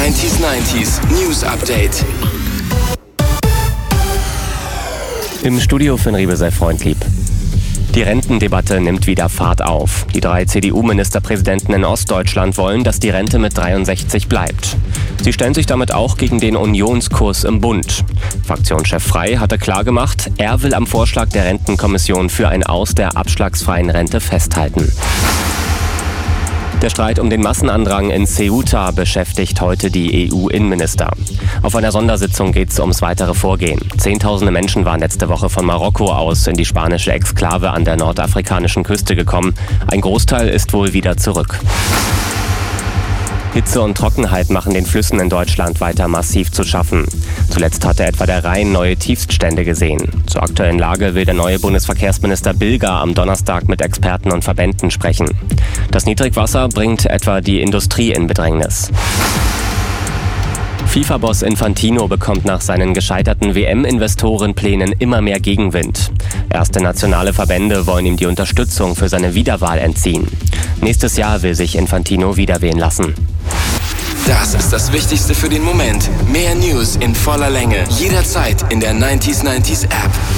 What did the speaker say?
90s News Update. Im Studio Finn Riebe, sei freundlieb. Die Rentendebatte nimmt wieder Fahrt auf. Die 3 CDU-Ministerpräsidenten in Ostdeutschland wollen, dass die Rente mit 63 bleibt. Sie stellen sich damit auch gegen den Unionskurs im Bund. Fraktionschef Frey hatte klargemacht, er will am Vorschlag der Rentenkommission für ein Aus der abschlagsfreien Rente festhalten. Der Streit um den Massenandrang in Ceuta beschäftigt heute die EU-Innenminister. Auf einer Sondersitzung geht es ums weitere Vorgehen. Zehntausende Menschen waren letzte Woche von Marokko aus in die spanische Exklave an der nordafrikanischen Küste gekommen. Ein Großteil ist wohl wieder zurück. Hitze und Trockenheit machen den Flüssen in Deutschland weiter massiv zu schaffen. Zuletzt hatte etwa der Rhein neue Tiefststände gesehen. Zur aktuellen Lage will der neue Bundesverkehrsminister Bilger am Donnerstag mit Experten und Verbänden sprechen. Das Niedrigwasser bringt etwa die Industrie in Bedrängnis. FIFA-Boss Infantino bekommt nach seinen gescheiterten WM-Investorenplänen immer mehr Gegenwind. Erste nationale Verbände wollen ihm die Unterstützung für seine Wiederwahl entziehen. Nächstes Jahr will sich Infantino wiederwählen lassen. Das ist das Wichtigste für den Moment. Mehr News in voller Länge. Jederzeit in der 90s App.